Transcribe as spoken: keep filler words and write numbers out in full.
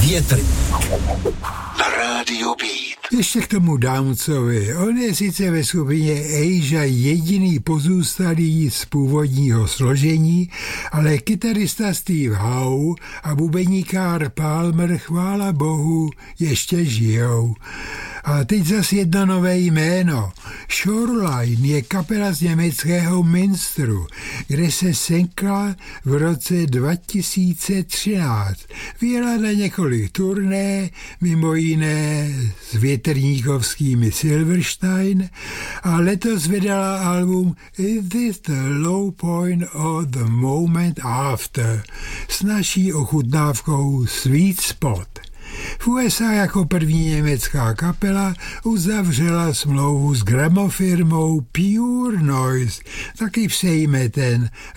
Větry na Rádio Beat. Ještě k tomu Downsovi. On je sice ve skupině Asia jediný pozůstalý z původního složení, ale kytarista Steve Howe a bubeníkár Palmer, chvála bohu, ještě žijou. A teď zas jedno nové jméno. Shoreline je kapela z německého Münsteru, kde se senkla v roce dva tisíce třináct. Vyjela na několik turné, mimo jiné s větrníkovskými Silverstein, a letos vydala album Is This the Low Point or the Moment After s naší ochutnávkou Sweet Spot. V U S A jako první německá kapela uzavřela smlouvu s gramofirmou Pure Noise, taky přejme ten